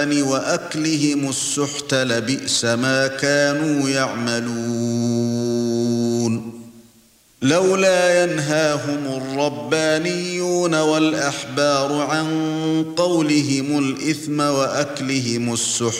وأكلهم السحت لبئس ما كانوا يعملون لولا ينهاهم الربانيون والأحبار عن قولهم الإثم وأكلهم السحت